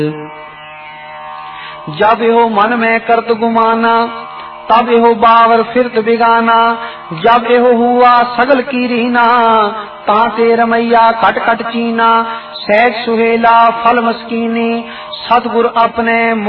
जब हो मन में करत गुमाना, तब एहो बावर फिरत बिगाना। जब एहो हुआ सगल की रीना, ताते रमैया कट कट चीना। सहज सुहेला फल मस्कीनी, सतगुर अपने